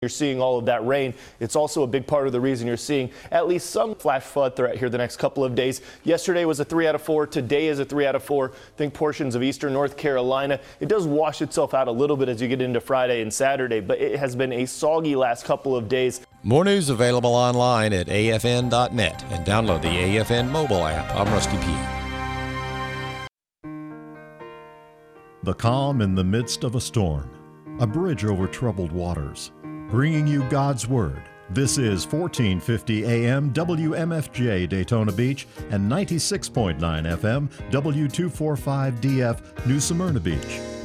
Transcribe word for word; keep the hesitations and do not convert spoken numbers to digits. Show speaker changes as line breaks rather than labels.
You're seeing all of that rain. It's also a big part of the reason you're seeing at least some flash flood threat here the next couple of days. Yesterday was a three out of four. Today is a three out of four. Think portions of eastern North Carolina. It does wash itself out a little bit as you get into Friday and Saturday, but it has been a soggy last couple of days.
More news available online at A F N dot net and download the A F N mobile app. I'm Rusty P.
The calm in the midst of a storm. A bridge over troubled waters. Bringing you God's Word. This is fourteen fifty A M W M F J Daytona Beach and ninety-six point nine F M W two forty-five D F New Smyrna Beach.